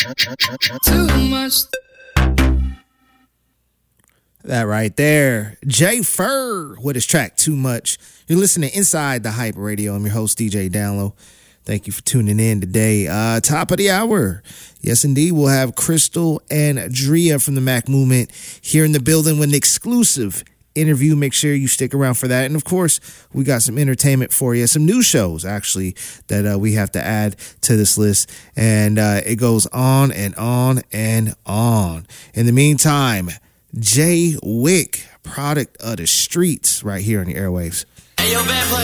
Too much. That right there, Jay Fur with his track Too Much. You're listening to Inside the Hype Radio. I'm your host, DJ Download. Thank you for tuning in today. Top of the hour. Yes, indeed. We'll have Crystal and Drea from the Mac Movement here in the building with an exclusive interview. Make sure you stick around for that. And of course, we got some entertainment for you. Some new shows, actually, that we have to add to this list. And it goes on and on and on. In the meantime, Jay Wick, product of the streets, right here on the airwaves. Hey, yo, bad boy.